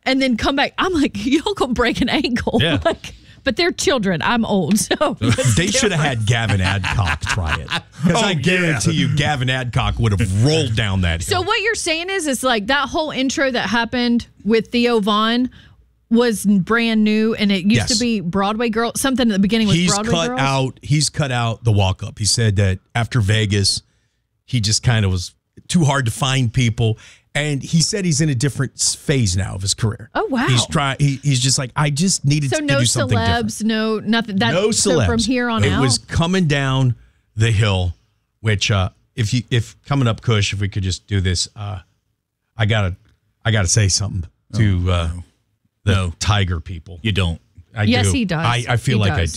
and then come back. I'm like, y'all gonna break an ankle. Yeah. But they're children. I'm old, so they should have had Gavin Adcock try it. Because I guarantee you, Gavin Adcock would have rolled down that hill. So what you're saying is, it's like that whole intro that happened with Theo Vaughn was brand new, and it used to be Broadway Girl. Something at the beginning was Broadway Girls. He's cut out the walk up. He said that after Vegas, he just kind of was too hard to find people. And he said he's in a different phase now of his career. Oh, wow. He's just like, I just needed to do something different. So no celebs, no nothing. No celebs. So from here on out? It was coming down the hill, which if coming up, Kush, if we could just do this, I gotta say something to the Tiger people. You don't. I yes, do. he does. I feel he like does. I